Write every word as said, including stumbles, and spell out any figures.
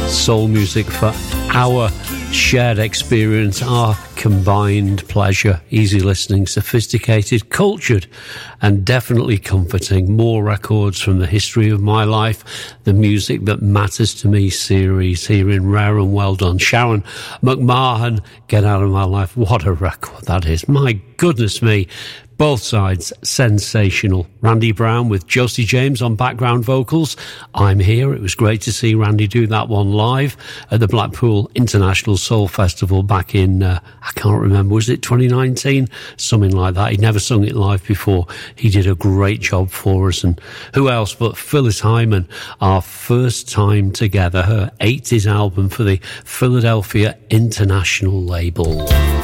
Soul music for our shared experience, our combined pleasure. Easy listening, sophisticated, cultured, and definitely comforting. More records from the history of my life, the music that matters to me series here in Rare and Well Done. Sharon McMahon, Get Out of My Life. What a record that is. My goodness me. Both sides, sensational. Randy Brown with Josie James on background vocals. I'm Here. It was great to see Randy do that one live at the Blackpool International Soul Festival back in, uh, I can't remember, was it twenty nineteen? Something like that. He'd never sung it live before. He did a great job for us. And who else but Phyllis Hyman, our first time together, her eighties album for the Philadelphia International label.